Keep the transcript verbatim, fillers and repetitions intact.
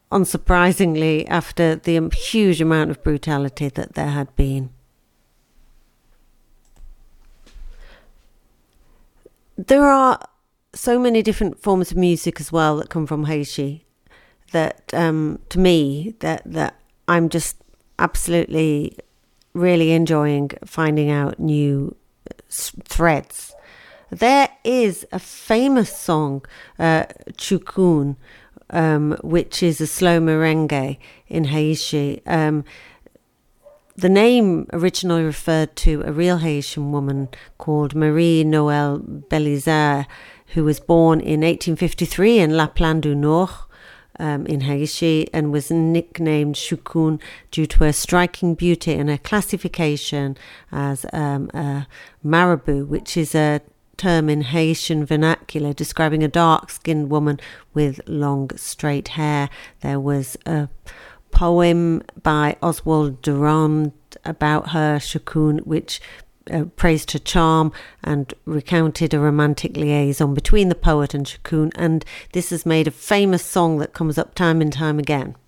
unsurprisingly, after the huge amount of brutality that there had been. There are so many different forms of music as well that come from Haiti that, um, to me, that, that I'm just absolutely really enjoying finding out new threads. There is a famous song, uh, Chukun, um, which is a slow merengue in Haiti. Um, the name originally referred to a real Haitian woman called Marie Noël Belizaire, who was born in eighteen fifty-three in La Plaine du Nord, um, in Haiti, and was nicknamed Chukun due to her striking beauty and her classification as um, a marabout, which is a term in Haitian vernacular describing a dark-skinned woman with long, straight hair. There was a poem by Oswald Durand about her, Chukun, which uh, praised her charm and recounted a romantic liaison between the poet and Chukun, and this has made a famous song that comes up time and time again.